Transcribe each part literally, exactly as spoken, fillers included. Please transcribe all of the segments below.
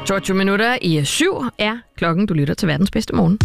toogtyve minutter i syv er klokken, du lytter til verdens bedste morgen.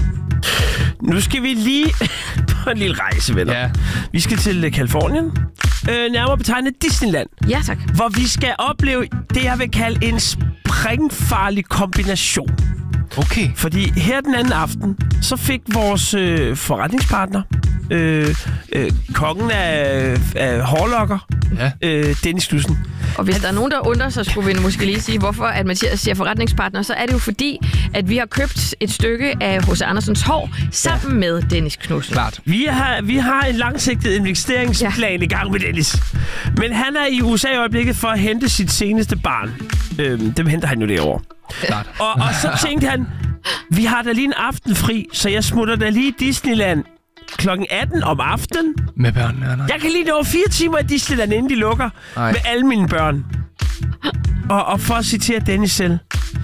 Nu skal vi lige på en lille rejse, venner. Ja. Vi skal til Californien. Øh, nærmere betegnet Disneyland. Ja, tak. Hvor vi skal opleve det, jeg vil kalde en springfarlig kombination. Okay. Fordi her den anden aften, så fik vores øh, forretningspartner, øh, øh, kongen af, af hårlokker, ja. øh, Dennis Knudsen. Og hvis der er nogen, der undrer sig, skulle vi måske lige sige, hvorfor at Mathias siger forretningspartner, så er det jo fordi, at vi har købt et stykke af H C Andersens hår sammen ja. med Dennis Knudsen. Klart. Vi har, vi har en langsigtet investeringsplan ja. i gang med Dennis. Men han er i U S A i øjeblikket for at hente sit seneste barn. Øhm, dem henter han jo derovre. Klart. Og, og så tænkte han, vi har da lige en aften fri, så jeg smutter da lige i Disneyland klokken atten om aftenen. Med børnene, nej. Jeg kan lige nå fire timer i Disneyland, inden de lukker. Ej. Med alle mine børn. Og, og for at citere Dennis selv.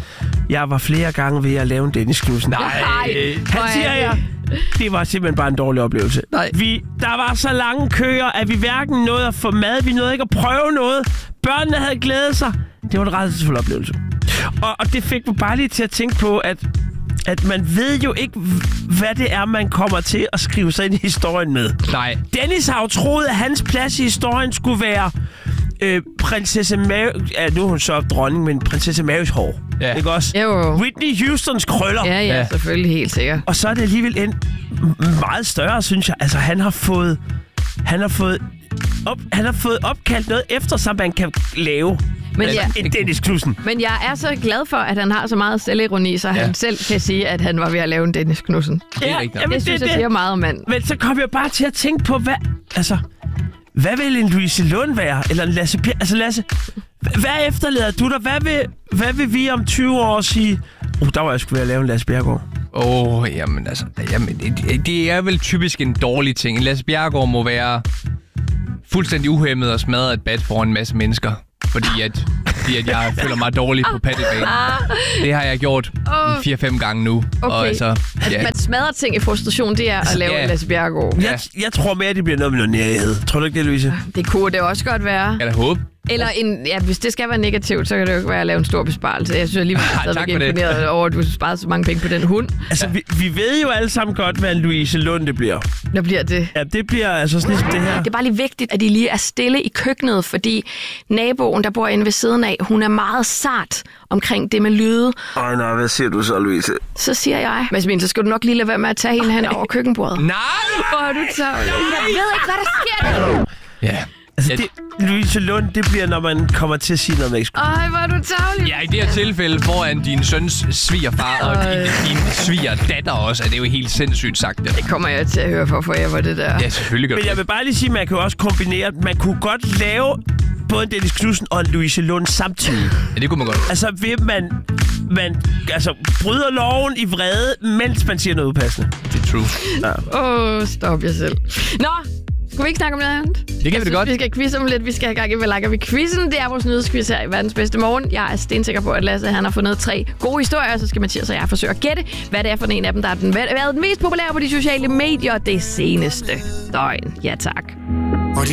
Jeg var flere gange ved at lave en Dennis Knudsen. Nej. Han siger jeg. Det var simpelthen bare en dårlig oplevelse. Nej. Vi, der var så lange køer, at vi hverken nåede at få mad, vi nåede ikke at prøve noget. Børnene havde glædet sig. Det var en rædselsfuld oplevelse. Og, og det fik mig bare lige til at tænke på, at at man ved jo ikke, hvad det er, man kommer til at skrive sig ind i historien med. Nej. Dennis har jo troet, at hans plads i historien skulle være øh, prinsesse Mary... Ja, nu er hun så dronning, men prinsesse Marys hår. Ja. Ikke også? Jo. Whitney Houstons krøller. Ja, ja, Ja. selvfølgelig, helt sikkert. Og så er det alligevel en meget større, synes jeg. Altså, han har fået... Han har fået... Op, han har fået opkaldt noget efter, som man kan lave. Men ja, en Dennis Knudsen. men jeg er så glad for, at han har så meget selvironi, så ja. han selv kan sige, at han var ved at lave en Dennis Knudsen. Det er rigtigt. Det synes jeg siger meget om manden. Men så kom jeg bare til at tænke på, hvad... Altså, hvad vil en Louise Lund være? Eller en Lasse... P- altså, Lasse... Hvad efterlader du dig? Hvad vil, hvad vil vi om tyve år sige? Uh, der var jeg sgu ved at lave en Lasse Bjerregaard. Åh, oh, jamen altså... Jamen, det, det er vel typisk en dårlig ting. Lasse Bjerregaard må være fuldstændig uhæmmet og smadret et bat foran en masse mennesker. Fordi at, fordi at jeg føler mig dårlig på paddelbanen. Det har jeg gjort oh. fire fem gange nu. Okay. Og altså, ja. Man smadrer ting i frustration, det er at lave Ja. en Lasse Bjerregaard. Jeg, jeg tror mere, det bliver noget med noget nærhed. Tror du ikke det, Louise? Det kunne det også godt være. Jeg kan da håbe. Eller en, ja, hvis det skal være negativt, så kan det jo ikke være at lave en stor besparelse. Jeg synes alligevel, jeg er stadigvæk imponeret over, at du sparede så mange penge på den hund. Altså, vi, vi ved jo alle sammen godt, hvad en Louise Lund det bliver. Hvad bliver det? Ja, det bliver altså sådan ligesom det her. Det er bare lige vigtigt, at de lige er stille i køkkenet, fordi naboen, der bor inde ved siden af, hun er meget sart omkring det med lyde. Ej, nej, hvad siger du så, Louise? Så siger jeg, Masmin, så skal du nok lige lade være med at tage hende hen over køkkenbordet. Nej! Hvor er du så? Jeg ved ikke, hvad der sker. Ja. Altså, Ja. det, Louise Lund, det bliver, når man kommer til at sige noget med ikke. Ej, hvor er du tavlig. Ja, i det her tilfælde foran din søns svigerfar og din, din svigerdatter også, er det jo helt sindssygt sagt. Det, Det kommer jeg til at høre for forever, det der. ja, selvfølgelig gør Men det. jeg vil bare lige sige, at man kan jo også kombinere, man kunne godt lave både en Dennis Knudsen og en Louise Lund samtidig. Ja, det kunne man godt. Altså, vil man, man altså, bryder loven i vrede, mens man siger noget upassende. Det er true. Åh, oh, stop jer selv. Nå, skulle vi ikke snakke om noget andet? Det kan vi da godt. Vi skal quizze om lidt. Vi skal have gang i, hvad lakker vi quizzen. Det er vores nyhedsquiz her i verdens bedste morgen. Jeg er stensikker på, at Lasse han har fundet tre gode historier, så skal Mathias og jeg forsøge at gætte, hvad det er for en af dem, der har den været den mest populære på de sociale medier det seneste døgn. Ja, tak. Og de